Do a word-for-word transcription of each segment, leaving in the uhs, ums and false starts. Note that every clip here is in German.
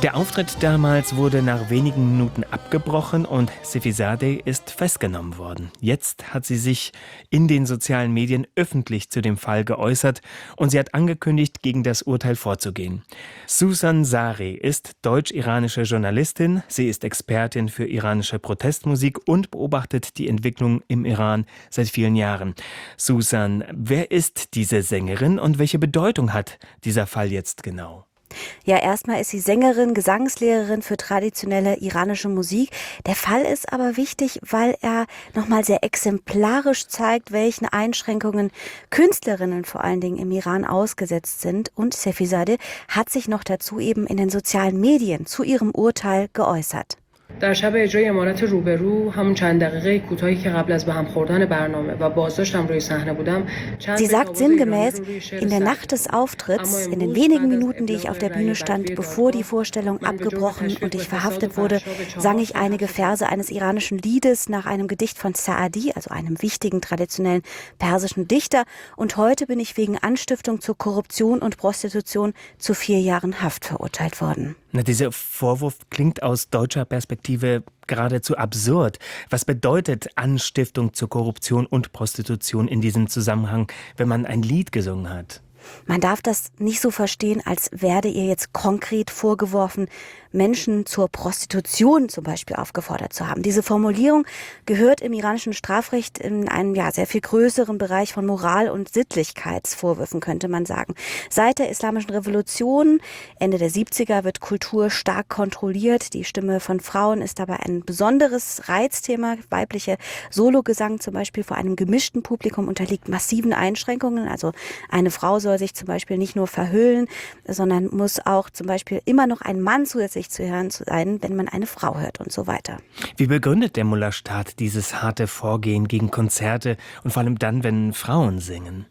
Der Auftritt damals wurde nach wenigen Minuten abgebrochen und Sefizadeh ist festgenommen worden. Jetzt hat sie sich in den sozialen Medien öffentlich zu dem Fall geäußert und sie hat angekündigt, gegen das Urteil vorzugehen. Susan Sareh ist deutsch-iranische Journalistin. Sie ist Expertin für iranische Protestmusik und beobachtet die Entwicklung im Iran seit vielen Jahren. Susan, wer ist diese Sängerin und welche Bedeutung hat dieser Fall jetzt genau? Ja, erstmal ist sie Sängerin, Gesangslehrerin für traditionelle iranische Musik. Der Fall ist aber wichtig, weil er nochmal sehr exemplarisch zeigt, welchen Einschränkungen Künstlerinnen vor allen Dingen im Iran ausgesetzt sind. Und Sefizadeh hat sich noch dazu eben in den sozialen Medien zu ihrem Urteil geäußert. در شب اجرای امارت روبرو همون چند دقیقه کوتاهی که قبل از به هم خوردن برنامه و بازداشتم روی صحنه بودم. Sie sagt sinngemäß, in der Nacht des Auftritts, in den wenigen Minuten, die ich auf der Bühne stand, bevor die Vorstellung abgebrochen und ich verhaftet wurde, sang ich einige Verse eines iranischen Liedes nach einem Gedicht von Saadi, also einem wichtigen traditionellen persischen Dichter. Und heute bin ich wegen Anstiftung zur Korruption und Prostitution zu vier Jahren Haft verurteilt worden. Na, dieser Vorwurf klingt aus deutscher Perspektive geradezu absurd. Was bedeutet Anstiftung zur Korruption und Prostitution in diesem Zusammenhang, wenn man ein Lied gesungen hat? Man darf das nicht so verstehen, als werde ihr jetzt konkret vorgeworfen, Menschen zur Prostitution zum Beispiel aufgefordert zu haben. Diese Formulierung gehört im iranischen Strafrecht in einen ja, sehr viel größeren Bereich von Moral- und Sittlichkeitsvorwürfen, könnte man sagen. Seit der Islamischen Revolution, Ende der siebziger, wird Kultur stark kontrolliert. Die Stimme von Frauen ist dabei ein besonderes Reizthema. Weibliche Sologesang zum Beispiel vor einem gemischten Publikum unterliegt massiven Einschränkungen. Also eine Frau soll sich zum Beispiel nicht nur verhüllen, sondern muss auch zum Beispiel immer noch ein Mann zusätzlich zu hören sein, wenn man eine Frau hört und so weiter. Wie begründet der Mullah-Staat dieses harte Vorgehen gegen Konzerte und vor allem dann, wenn Frauen singen?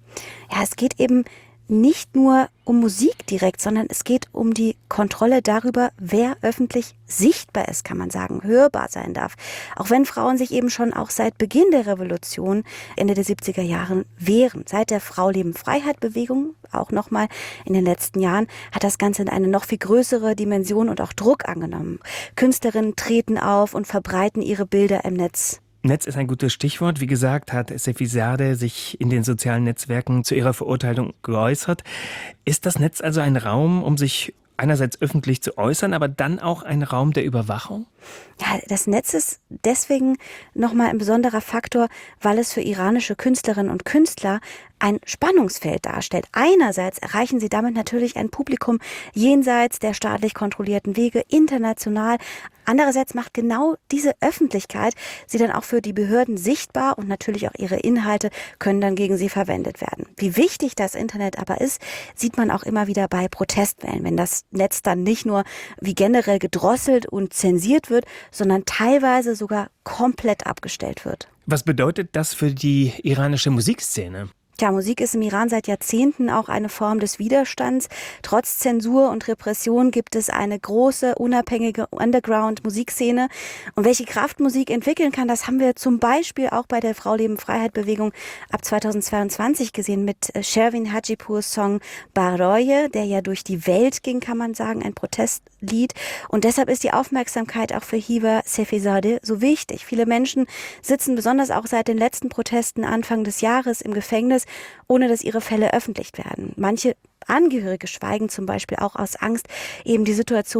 Ja, es geht eben nicht nur um Musik direkt, sondern es geht um die Kontrolle darüber, wer öffentlich sichtbar ist, kann man sagen, hörbar sein darf. Auch wenn Frauen sich eben schon auch seit Beginn der Revolution, Ende der siebziger Jahren, wehren. Seit der Frau-Leben-Freiheit-Bewegung, auch nochmal in den letzten Jahren, hat das Ganze eine noch viel größere Dimension und auch Druck angenommen. Künstlerinnen treten auf und verbreiten ihre Bilder im Netz. Netz ist ein gutes Stichwort. Wie gesagt, hat Sefizadeh sich in den sozialen Netzwerken zu ihrer Verurteilung geäußert. Ist das Netz also ein Raum, um sich einerseits öffentlich zu äußern, aber dann auch ein Raum der Überwachung? Ja, das Netz ist deswegen nochmal ein besonderer Faktor, weil es für iranische Künstlerinnen und Künstler ein Spannungsfeld darstellt. Einerseits erreichen sie damit natürlich ein Publikum jenseits der staatlich kontrollierten Wege, international. Andererseits macht genau diese Öffentlichkeit sie dann auch für die Behörden sichtbar und natürlich auch ihre Inhalte können dann gegen sie verwendet werden. Wie wichtig das Internet aber ist, sieht man auch immer wieder bei Protestwellen, wenn das Netz dann nicht nur wie generell gedrosselt und zensiert wird, sondern teilweise sogar komplett abgestellt wird. Was bedeutet das für die iranische Musikszene? Tja, Musik ist im Iran seit Jahrzehnten auch eine Form des Widerstands. Trotz Zensur und Repression gibt es eine große, unabhängige Underground-Musikszene. Und welche Kraft Musik entwickeln kann, das haben wir zum Beispiel auch bei der Frau-Leben-Freiheit-Bewegung ab zweitausendzweiundzwanzig gesehen mit Shervin Hajipurs Song Baroye, der ja durch die Welt ging, kann man sagen, ein Protestlied. Und deshalb ist die Aufmerksamkeit auch für Hiva Sefizadeh so wichtig. Viele Menschen sitzen besonders auch seit den letzten Protesten Anfang des Jahres im Gefängnis, ohne dass ihre Fälle öffentlich werden. Manche Angehörige schweigen zum Beispiel auch aus Angst, eben die Situation